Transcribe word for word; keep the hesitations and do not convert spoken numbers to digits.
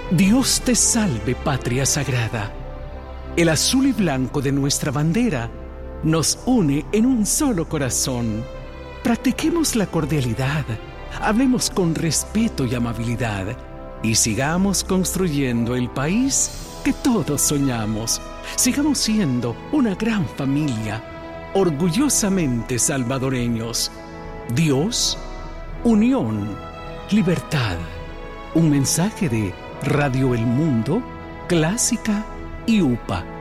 Dios te salve, patria sagrada. El azul y blanco de nuestra bandera nos une en un solo corazón. Practiquemos la cordialidad, hablemos con respeto y amabilidad y sigamos construyendo el país que todos soñamos. Sigamos siendo una gran familia, orgullosamente salvadoreños. Dios, unión, libertad. Un mensaje de Radio El Mundo, Clásica y U P A.